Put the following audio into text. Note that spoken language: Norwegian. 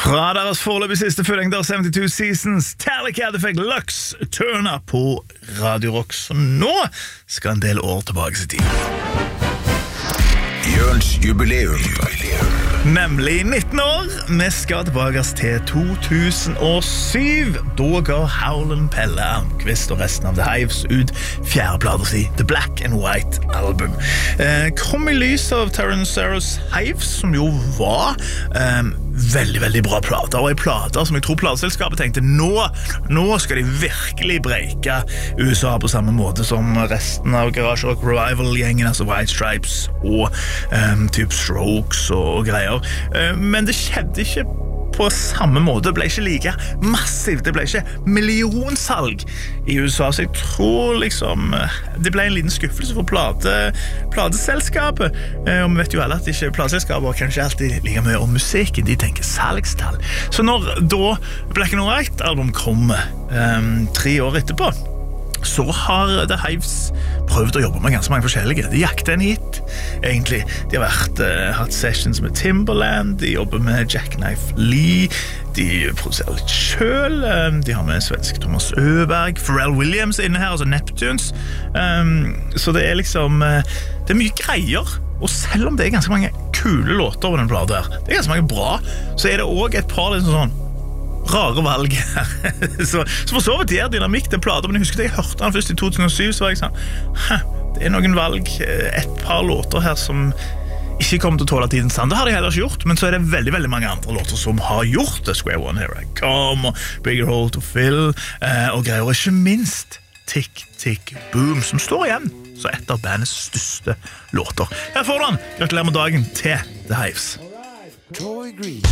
Fra deres foreløpig siste fullengder 72 Seasons, Metallica, det fikk Lux Turn Up på Radio Rock. Så nå skal en del år tilbake i tid. Jørns jubileum. Nemlig 19 år. Vi skal tilbake til 2007. Da ga Howlin' Pelle Almqvist og resten av The Hives ut fjerdeplater si The Black and White Album. Kom i lys av Terence Arrows Hives, som jo var veldig, veldig bra plater, og plater som jeg tror plateselskapet tenkte nå skal de virkelig breike USA på samme måte som resten av Garage Rock Revival-gjengen, altså White Stripes og typ Strokes og greier. Men det skjedde ikke på samme måte, det ble ikke like massivt, det ble ikke millionsalg i USA, så jeg tror liksom det ble en liten skuffelse for plateselskapet, og vi vet jo alle at ikke plateselskaper kanskje alltid like mye om musikken, de tenker salgstall. Så når da Black and White album kommer 3 år etterpå, så har The Hives prøvd å jobbe med ganske mange forskjellige. De jakter en hit, egentlig. De har hatt sessions med Timbaland, de jobber med Jackknife Lee, de produserer litt selv, de har med svensk Thomas Öberg, Pharrell Williams inne her, altså Neptunes. Så det liksom, det mye greier, og selv om det ganske mange kule låter på den platen her, det ganske mange bra, så det også et par liksom sånn rare valg her. så for så vidt er dynamikk til plater, men jeg husker at jeg hørte den først i 2007, så var jeg sånn, det noen valg, et par låter her som ikke kommer til å tåle tidens sand. Det har de heller ikke gjort, men så det veldig, veldig mange andre låter som har gjort det. Square One, Here I Come, og Bigger Hole to Fill, og greier, og ikke minst Tick, Tick, Boom, som står igjen så et av bandets største låter. Her får du den. Gratulerer med dagen til The Hives.